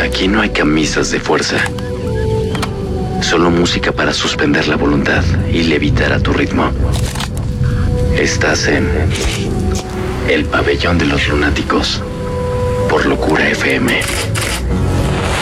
Aquí no hay camisas de fuerza. Solo música para suspender la voluntad y levitar a tu ritmo. Estás en El Pabellón de los Lunáticos por Locura FM.